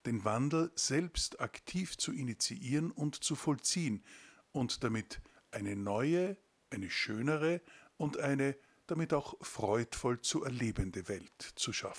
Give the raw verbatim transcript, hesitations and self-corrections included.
den Wandel selbst aktiv zu initiieren und zu vollziehen und damit eine neue, eine schönere und eine damit auch freudvoll zu erlebende Welt zu schaffen.